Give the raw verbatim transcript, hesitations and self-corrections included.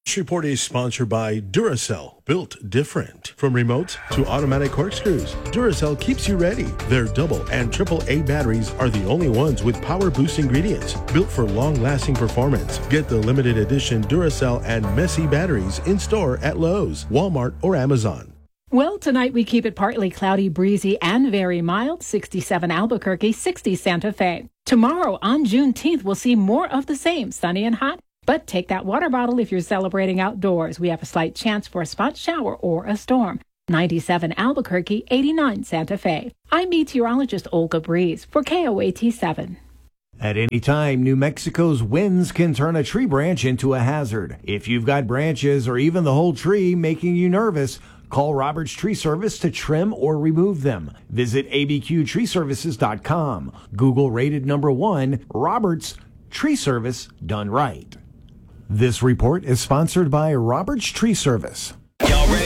This report is sponsored by Duracell, built different. From remotes to automatic corkscrews, Duracell keeps you ready. Their double and triple A batteries are the only ones with power boost ingredients, built for long-lasting performance. Get the limited edition Duracell and Messy batteries in store at Lowe's, Walmart, or Amazon. Well, tonight we keep it partly cloudy, breezy, and very mild. sixty-seven Albuquerque, sixty Santa Fe. Tomorrow on Juneteenth, we'll see more of the same, sunny and hot. But take that water bottle if you're celebrating outdoors. We have a slight chance for a spot shower or a storm. ninety-seven Albuquerque, eighty-nine Santa Fe. I'm meteorologist Olga Breeze for K O A T seven. At any time, New Mexico's winds can turn a tree branch into a hazard. If you've got branches or even the whole tree making you nervous, call Roberts Tree Service to trim or remove them. Visit A B Q tree services dot com. Google rated number one, Roberts Tree Service done right. This report is sponsored by Roberts Tree Service. Y'all ready?